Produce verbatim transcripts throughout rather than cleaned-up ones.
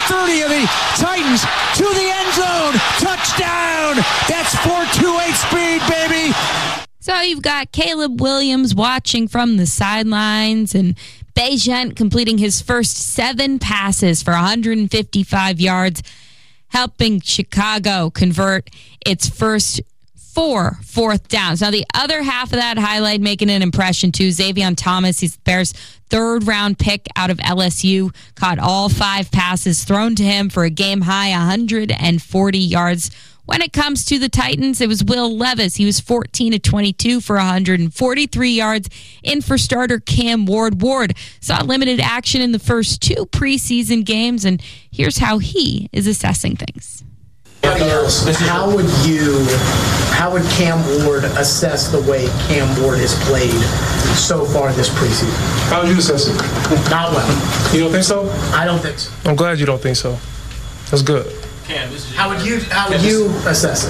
thirty of the Titans to the end zone. Touchdown. That's four twenty-eight speed, baby. So you've got Caleb Williams watching from the sidelines and Bagent completing his first seven passes for one hundred fifty-five yards, helping Chicago convert its first four fourth downs. Now, the other half of that highlight making an impression, too. Xavier Thomas, he's the Bears' third-round pick out of L S U, caught all five passes thrown to him for a game-high one hundred forty yards. When it comes to the Titans, it was Will Levis. He was fourteen of twenty-two for one hundred forty-three yards. In for starter Cam Ward. Ward saw limited action in the first two preseason games, and here's how he is assessing things. How would you, how would Cam Ward assess the way Cam Ward has played so far this preseason? How would you assess it? Not well. You don't think so? I don't think so. I'm glad you don't think so. That's good. Cam, this is how would you how would you assess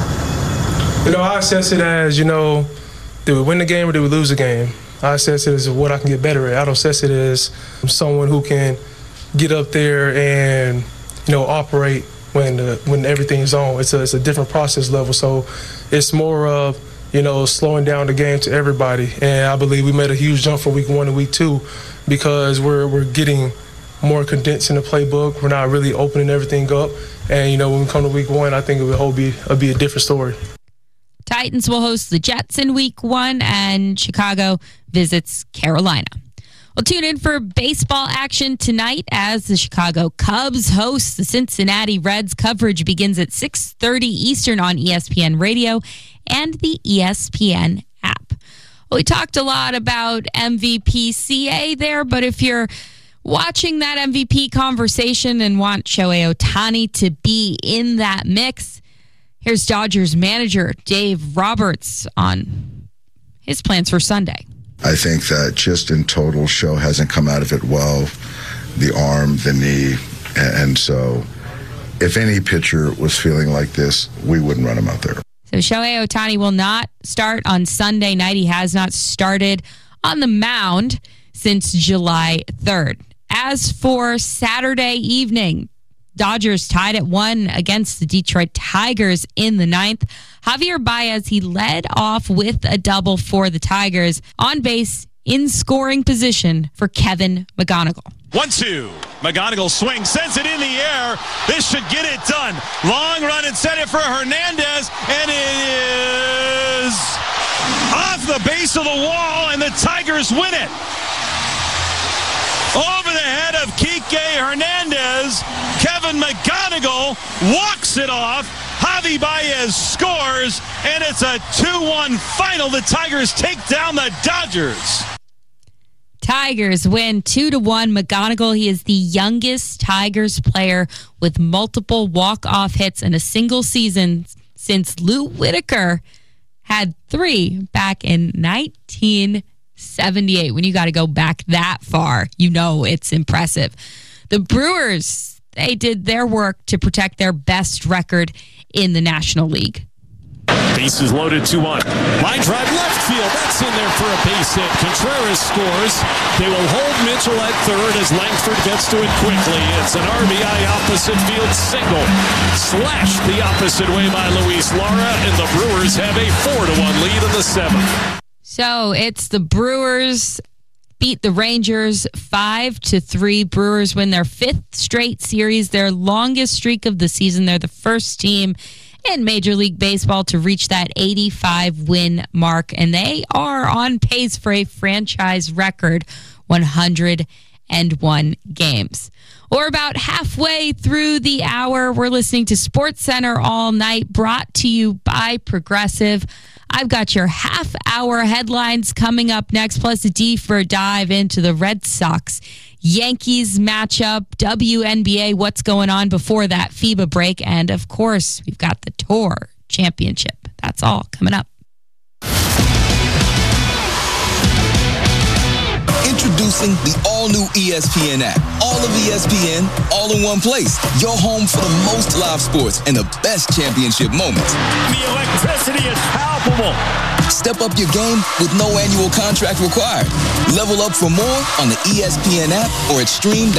it? You know, I assess it as, you know, did we win the game or did we lose the game? I assess it as what I can get better at. I don't assess it as someone who can get up there and, you know, operate when the, when everything's on. It's a, it's a different process level. So it's more of, you know, slowing down the game to everybody. And I believe we made a huge jump from week one to week two because we're we're getting more condensed in the playbook. We're not really opening everything up. And, you know, when we come to week one, I think it will be, it'll be a different story. Titans will host the Jets in week one, and Chicago visits Carolina. Well, tune in for baseball action tonight as the Chicago Cubs host the Cincinnati Reds. Coverage begins at six thirty Eastern on E S P N Radio and the E S P N app. Well, we talked a lot about M V P C A there, but if you're watching that M V P conversation and want Shohei Ohtani to be in that mix, here's Dodgers manager Dave Roberts on his plans for Sunday. I think that just in total, Show hasn't come out of it well, the arm, the knee, and so if any pitcher was feeling like this, we wouldn't run him out there. So Shohei Ohtani will not start on Sunday night. He has not started on the mound since July third. As for Saturday evening, Dodgers tied at one against the Detroit Tigers in the ninth. Javier Baez, he led off with a double for the Tigers. On base, in scoring position for Kevin McGonigal. one two. McGonigal swings, sends it in the air. This should get it done. Long run and set it for Hernandez, and it is off the base of the wall, and the Tigers win it. Over the head of Kike Hernandez, Kevin McGonigal walks it off. Javi Baez scores, and it's a two one final. The Tigers take down the Dodgers. Tigers win two to one. McGonigal, he is the youngest Tigers player with multiple walk-off hits in a single season since Lou Whitaker had three back in nineteen seventy-eight. When you got to go back that far, you know it's impressive. The Brewers, they did their work to protect their best record in the National League. Bases loaded, two one. Line drive left field. That's in there for a base hit. Contreras scores. They will hold Mitchell at third as Langford gets to it quickly. It's an R B I opposite field single. Slashed the opposite way by Luis Lara, and the Brewers have a four to one lead in the seventh. So it's the Brewers beat the Rangers five to three. Brewers win their fifth straight series, their longest streak of the season. They're the first team in Major League Baseball to reach that eighty-five win mark, and they are on pace for a franchise record one hundred one games. We're about halfway through the hour. We're listening to SportsCenter All Night, brought to you by Progressive. I've got your half-hour headlines coming up next, plus a deeper dive into the Red Sox Yankees matchup, W N B A, what's going on before that FIBA break, and of course, we've got the Tour Championship. That's all coming up. Introducing the all-new E S P N app. All of E S P N, all in one place. Your home for the most live sports and the best championship moments. The electricity is palpable. Step up your game with no annual contract required. Level up for more on the E S P N app or at stream.